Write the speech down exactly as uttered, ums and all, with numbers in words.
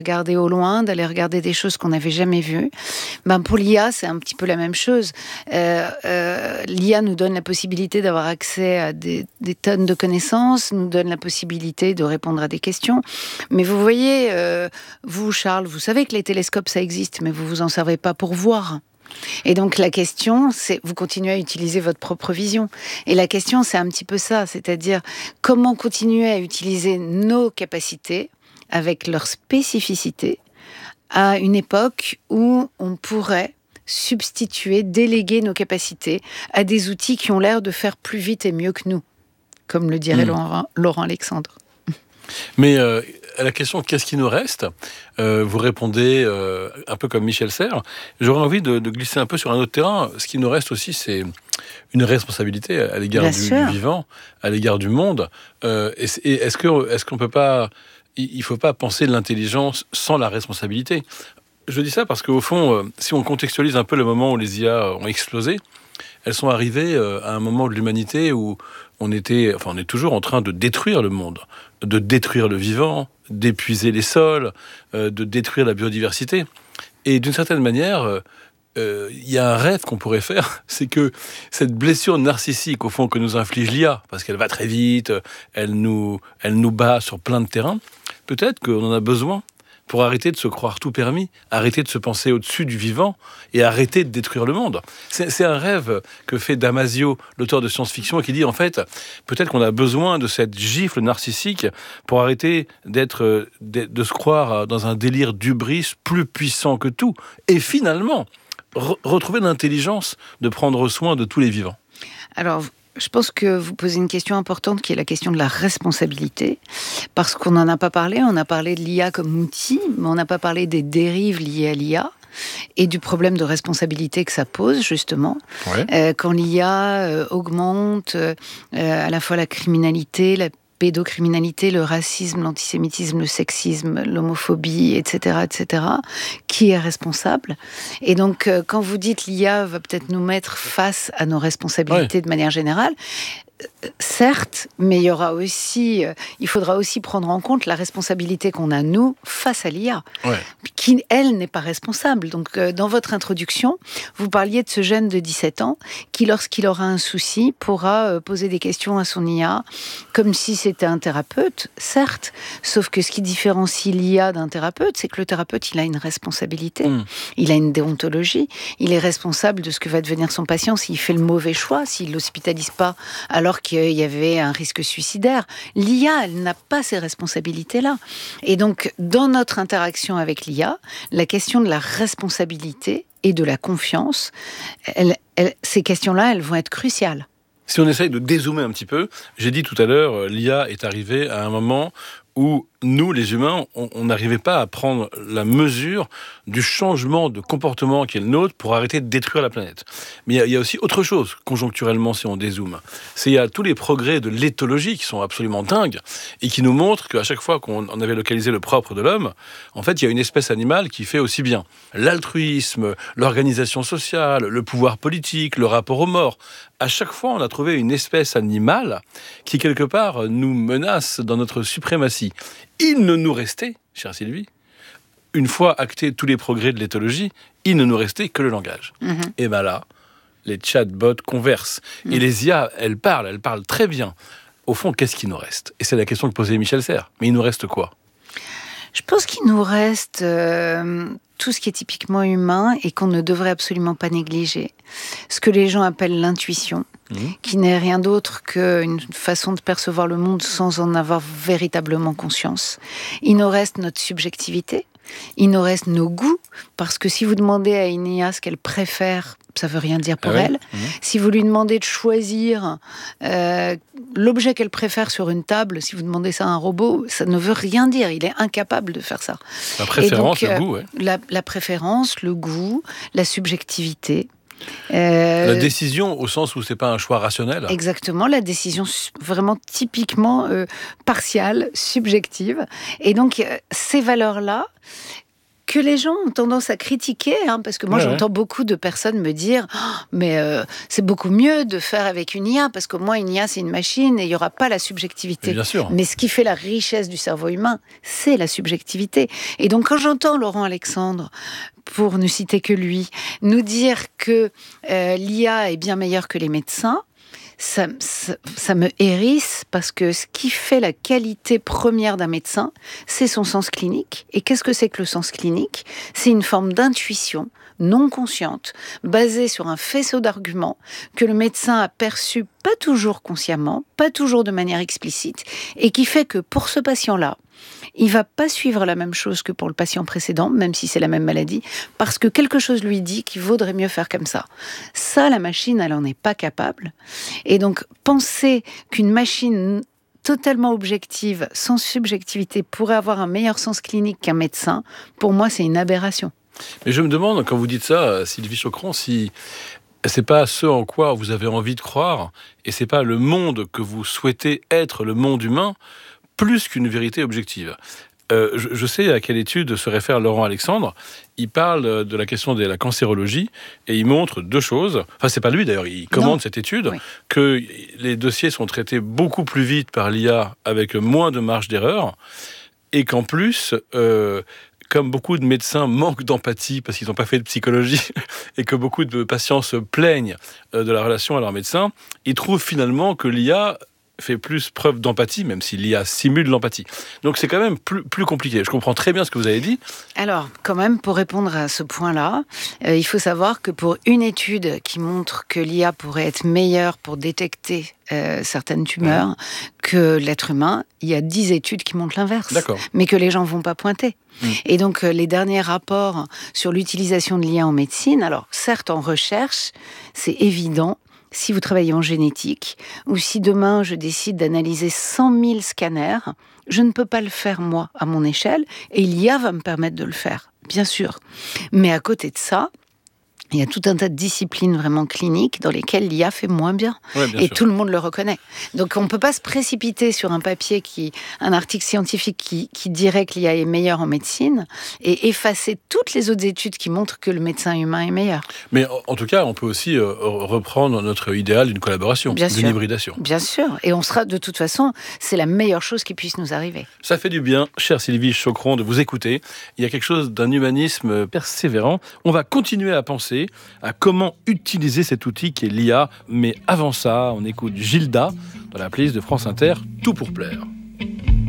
regarder au loin, d'aller regarder des choses qu'on n'avait jamais vues. Ben pour l'I A, c'est un petit peu la même chose. Euh, euh, L'I A nous donne la possibilité d'avoir accès à des, des tonnes de connaissances, nous donne la possibilité de répondre à des questions. Mais vous voyez, euh, vous, Charles, vous savez que les télescopes, ça existe, mais vous vous en servez pas pour voir. Et donc la question, c'est, vous continuez à utiliser votre propre vision. Et la question, c'est un petit peu ça, c'est-à-dire comment continuer à utiliser nos capacités avec leur spécificité, à une époque où on pourrait substituer, déléguer nos capacités à des outils qui ont l'air de faire plus vite et mieux que nous, comme le dirait mmh. Laurent, Laurent Alexandre. Mais euh, à la question « qu'est-ce qui nous reste ?», euh, vous répondez euh, un peu comme Michel Serres. J'aurais envie de, de glisser un peu sur un autre terrain. Ce qui nous reste aussi, c'est une responsabilité à l'égard du, du vivant, à l'égard du monde. Euh, et, et est-ce que, est-ce qu'on peut pas... Il ne faut pas penser l'intelligence sans la responsabilité. Je dis ça parce qu'au fond, si on contextualise un peu le moment où les I A ont explosé, elles sont arrivées à un moment de l'humanité où on était, enfin, on est toujours en train de détruire le monde, de détruire le vivant, d'épuiser les sols, de détruire la biodiversité. Et d'une certaine manière, il euh, y a un rêve qu'on pourrait faire, c'est que cette blessure narcissique, au fond, que nous inflige l'I A, parce qu'elle va très vite, elle nous, elle nous bat sur plein de terrains, peut-être qu'on en a besoin pour arrêter de se croire tout permis, arrêter de se penser au-dessus du vivant et arrêter de détruire le monde. C'est, c'est un rêve que fait Damasio, l'auteur de science-fiction, qui dit, en fait, peut-être qu'on a besoin de cette gifle narcissique pour arrêter d'être, de, de se croire dans un délire d'hubris plus puissant que tout. Et finalement, re- retrouver l'intelligence de prendre soin de tous les vivants. Alors, je pense que vous posez une question importante qui est la question de la responsabilité, parce qu'on n'en a pas parlé, on a parlé de l'I A comme outil, mais on n'a pas parlé des dérives liées à l'I A et du problème de responsabilité que ça pose, justement. Ouais. Euh, quand l'I A euh, augmente euh, à la fois la criminalité, la pédocriminalité, le racisme, l'antisémitisme, le sexisme, l'homophobie, et cetera, et cetera. Qui est responsable ? Et donc, euh, quand vous dites l'I A va peut-être nous mettre face à nos responsabilités ouais. de manière générale, euh, certes, mais il y aura aussi, euh, il faudra aussi prendre en compte la responsabilité qu'on a nous face à l'I A, ouais. qui elle n'est pas responsable. Donc, euh, dans votre introduction, vous parliez de ce jeune de dix-sept ans qui, lorsqu'il aura un souci, pourra euh, poser des questions à son I A, comme si c'était un thérapeute, certes. Sauf que ce qui différencie l'I A d'un thérapeute, c'est que le thérapeute, il a une responsabilité, mmh. il a une déontologie, il est responsable de ce que va devenir son patient s'il fait le mauvais choix, s'il l'hospitalise pas alors qu'il y avait un risque suicidaire. L'I A, elle n'a pas ces responsabilités-là. Et donc, dans notre interaction avec l'I A, la question de la responsabilité et de la confiance, elle, elle, ces questions-là, elles vont être cruciales. Si on essaye de dézoomer un petit peu, j'ai dit tout à l'heure, l'I A est arrivée à un moment où nous, les humains, on n'arrivait pas à prendre la mesure du changement de comportement qui est le nôtre pour arrêter de détruire la planète. Mais il y, y a aussi autre chose, conjoncturellement, si on dézoome. C'est il y a tous les progrès de l'éthologie qui sont absolument dingues et qui nous montrent qu'à chaque fois qu'on avait localisé le propre de l'homme, en fait, il y a une espèce animale qui fait aussi bien l'altruisme, l'organisation sociale, le pouvoir politique, le rapport aux morts. À chaque fois, on a trouvé une espèce animale qui, quelque part, nous menace dans notre suprématie. Il ne nous restait, chère Sylvie, une fois actés tous les progrès de l'éthologie, il ne nous restait que le langage. Mmh. Et bien là, les chatbots conversent. Mmh. Et les I A, elles parlent, elles parlent très bien. Au fond, qu'est-ce qui nous reste ? Et c'est la question que posait Michel Serres. Mais il nous reste quoi ? Je pense qu'il nous reste euh, tout ce qui est typiquement humain et qu'on ne devrait absolument pas négliger. Ce que les gens appellent l'intuition, mmh. qui n'est rien d'autre qu'une façon de percevoir le monde sans en avoir véritablement conscience. Il nous reste notre subjectivité, il nous reste nos goûts, parce que si vous demandez à une I A ce qu'elle préfère, ça ne veut rien dire pour ah elle. Oui. Mmh. Si vous lui demandez de choisir euh, l'objet qu'elle préfère sur une table, si vous demandez ça à un robot, ça ne veut rien dire. Il est incapable de faire ça. La préférence, donc, le euh, goût, ouais. La, la préférence, le goût, la subjectivité. Euh, la décision au sens où c'est pas un choix rationnel. Exactement, la décision vraiment typiquement euh, partiale, subjective. Et donc, euh, ces valeurs-là, que les gens ont tendance à critiquer, hein, parce que moi Ouais, j'entends ouais. beaucoup de personnes me dire oh, mais euh, c'est beaucoup mieux de faire avec une I A, parce qu'au moins une I A c'est une machine et il n'y aura pas la subjectivité. Mais bien sûr. Mais ce qui fait la richesse du cerveau humain, c'est la subjectivité. Et donc quand j'entends Laurent Alexandre, pour ne citer que lui, nous dire que euh, l'I A est bien meilleure que les médecins, Ça, ça, ça me hérisse, parce que ce qui fait la qualité première d'un médecin, c'est son sens clinique. Et qu'est-ce que c'est que le sens clinique ? C'est une forme d'intuition non consciente, basée sur un faisceau d'arguments que le médecin a perçu pas toujours consciemment, pas toujours de manière explicite, et qui fait que pour ce patient-là, il va pas suivre la même chose que pour le patient précédent, même si c'est la même maladie, parce que quelque chose lui dit qu'il vaudrait mieux faire comme ça. Ça, la machine, elle en est pas capable. Et donc, penser qu'une machine totalement objective, sans subjectivité, pourrait avoir un meilleur sens clinique qu'un médecin, pour moi, c'est une aberration. Mais je me demande, quand vous dites ça, Sylvie Choqueron, si c'est pas ce en quoi vous avez envie de croire, et c'est pas le monde que vous souhaitez être, le monde humain, plus qu'une vérité objective. Euh, je, je sais à quelle étude se réfère Laurent Alexandre. Il parle de la question de la cancérologie et il montre deux choses. Enfin, c'est pas lui d'ailleurs, il commande Non. cette étude, Oui. que les dossiers sont traités beaucoup plus vite par l'I A avec moins de marge d'erreur, et qu'en plus, euh, comme beaucoup de médecins manquent d'empathie parce qu'ils n'ont pas fait de psychologie et que beaucoup de patients se plaignent euh, de la relation à leur médecin, ils trouvent finalement que l'I A fait plus preuve d'empathie, même si l'I A simule l'empathie. Donc c'est quand même plus, plus compliqué. Je comprends très bien ce que vous avez dit. Alors, quand même, pour répondre à ce point-là, euh, il faut savoir que pour une étude qui montre que l'I A pourrait être meilleure pour détecter euh, certaines tumeurs Mmh. que l'être humain, il y a dix études qui montrent l'inverse. D'accord. Mais que les gens ne vont pas pointer. Mmh. Et donc, euh, les derniers rapports sur l'utilisation de l'I A en médecine, alors certes en recherche, c'est évident. Si vous travaillez en génétique, ou si demain je décide d'analyser cent mille scanners, je ne peux pas le faire moi à mon échelle, et l'I A va me permettre de le faire, bien sûr. Mais à côté de ça, il y a tout un tas de disciplines vraiment cliniques dans lesquelles l'I A fait moins bien. Ouais, bien et sûr. tout le monde le reconnaît. Donc on ne peut pas se précipiter sur un papier, qui, un article scientifique qui, qui dirait que l'I A est meilleure en médecine et effacer toutes les autres études qui montrent que le médecin humain est meilleur. Mais en, en tout cas, on peut aussi euh, reprendre notre idéal d'une collaboration, Bien d'une sûr. hybridation. Bien sûr. Et on sera, de toute façon, c'est la meilleure chose qui puisse nous arriver. Ça fait du bien, chère Sylvie Choqueron, de vous écouter. Il y a quelque chose d'un humanisme persévérant. On va continuer à penser à comment utiliser cet outil qui est l'I A. Mais avant ça, on écoute Gilda dans la playlist de France Inter, Tout pour plaire.